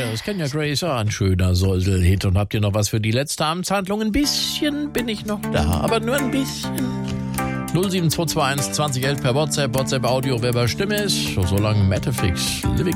das Kenya Grace, ein schöner Säusel-Hit. Und habt ihr noch was für die letzte Amtshandlung? Ein bisschen bin ich noch da, aber nur ein bisschen. 07221 2011 per WhatsApp Audio, wer bei Stimme ist. Solange Metafix Living